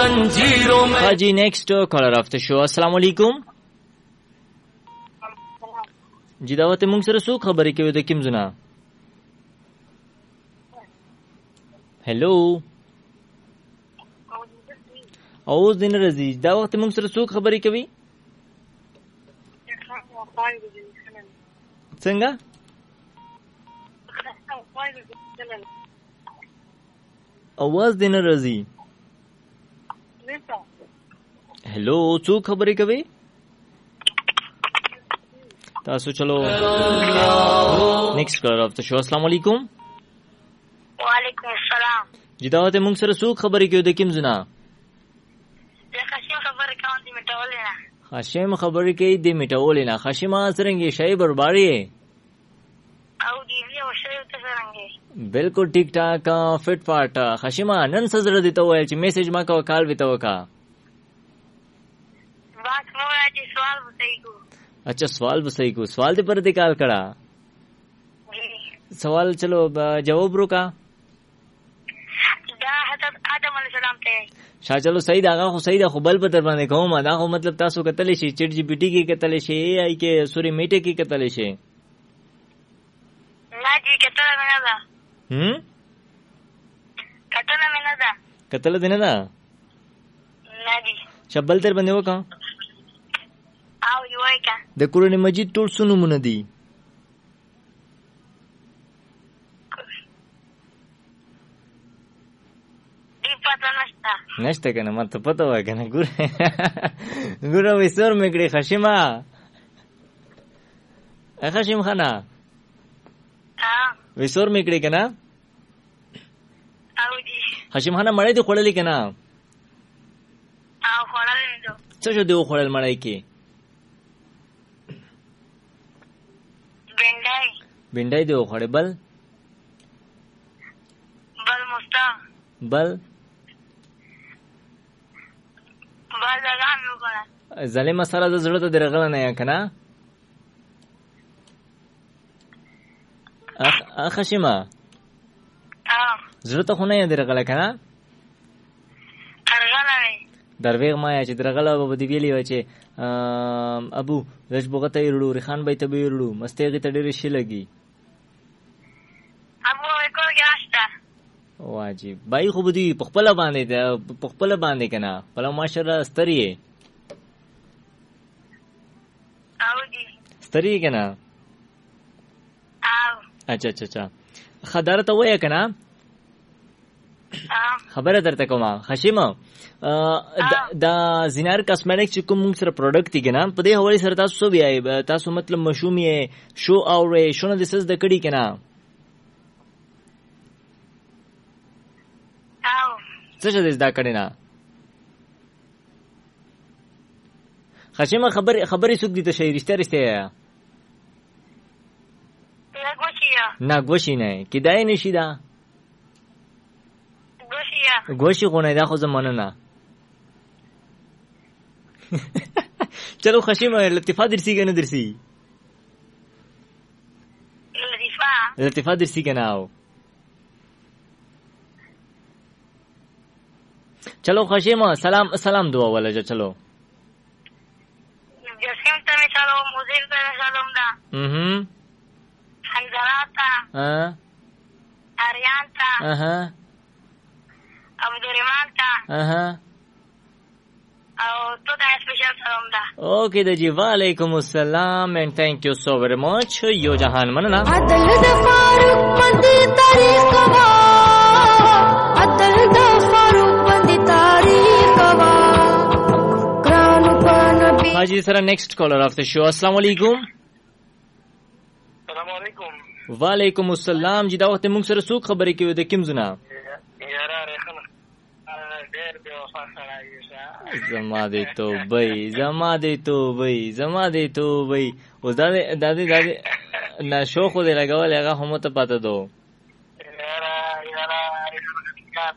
जंजीरों में. हाजी next collar of the show. अस्सलाम वालेकुम. जी दावत موږ سره څو خبرې کوي د کوم زنا. هلو اوس دین رضی دا وخت موږ سره څو خبرې کوي څنګه اواز دین رضی هلو څو خبرې کوي تاسو چلو نیکسٹ کالر آف د شو. السلام علیکم. وعلیکم السلام. جی داوته موږ سره څوک خبرې کوي د کوم زنا. خاشم خبرې کوي د میټولې نه. خاشم خبرې کوي د میټولې نه. خاشم سرنګي شای برباري او دی او شای ته سرنګي بالکل ټیک ټاک فټ فاټ. خاشم نن سره دته وای چې میسج ما کا کال وته وکا بس مو راځي سوال وځي کو. اچھا سوال به صحیح کو. سوال دې پر دې کال کړه. سوال چلو جواب روکا. دا حضرت آدم علیہ السلام ته شاه چلو صحیح دا خو صحیح دا خو بل په در باندې کوم دا خو مطلب تاسو کتل شي چټ جی پی ټی کې کتل شي اے آی کې سوري میټه کې کتل شي. نه جی کتل نه دا کتل نه دا کتل دې نه دا نه جی شبل تر باندې وکا او یوای کا د قرآن مجید ټول سنمونه دي. نشته کنه ماته پته وای کنه ګوره وسور میکړي خشمه خشم خانه وسور میکړي کنه او جی خشم خانه مړې دي خړلې کنه او خړلې دي څه شو دی خړل مړې کې بنډای دی خړې بل مستا بل ظالم سره د زړه ته درغله نه یا کنه خشمه زړه ته خو نه یا درغله کنه درویغ ما یا چې درغله به دی ویلی و چې ابو رج بوغته یړو ریخان به ته بیړو مستېږي ته ډېر شي لګي ابو وکړ گاشتا واجب بای خو بدی پخپل باندې کنه پله ماشره ستریه او دی ستریه کنه او اچھا خدار ته وای کنه خبره درته کومه خشیمه دا زینار کاسمیټک چې کوم سره پروډکټ دی کنه په دې حواله سره تاسو سو بیاي تاسو مطلب مشومیه شو او شونه د سس د کړي کنه څه څه زده کړی نه خشمه خبرې څوک دي ته شي رښتیا نه ګوشي نه کیدای نشي دا ګوشي خو نه دا خو زمانه نه چلو خشمه لطیفه درسي کنه درسي لطیفه درسي کنه او چلو خشیمه سلام دعا ولجه چلو جسیم ته چلو مزیر ته سلام دا حنزلاتا اریان تا عبدالرحمن تا او تو دا اسپیشل سلام دا اوکے دا جی وعلیکم السلام and thank you so very much یو جهان مننا عدل دا فاروق بندی تاریخ کوا عدل دا فاروق بندی تاریخ کوا کرانو پا نبی حاجی سره نیکسٹ کالر آف the show. السلام علیکم. السلام علیکم. وعلیکم السلام. جی دا وخت موږ سره څوک خبرې کوي د کوم زنا یاره ریخن ډېر به وفا سره زما دې توبې اوس دا نه شو خو دې لګول هغه هم ته پاته دو